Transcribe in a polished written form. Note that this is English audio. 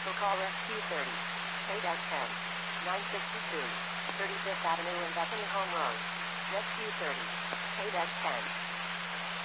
So call Rescue 30. KDEC 10. 962. 35th Avenue and Bethany Home Road. Rescue 30. KDEC 10.